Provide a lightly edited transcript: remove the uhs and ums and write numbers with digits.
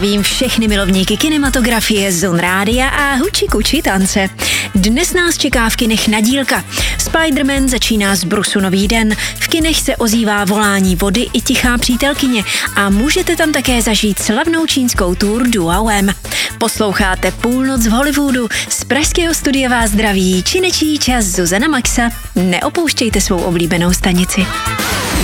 Vím všechny milovníky kinematografie, Zone Rádia a huči kuči tance. Dnes nás čeká v kinech nadílka. Spider-Man začíná z Brusu nový den, v kinech se ozývá volání vody i tichá přítelkyně a můžete tam také zažít slavnou čínskou tour Duaoem. Posloucháte Půlnoc v Hollywoodu, z pražského studia vás zdraví činečí čas Zuzana Maxa. Neopouštějte svou oblíbenou stanici.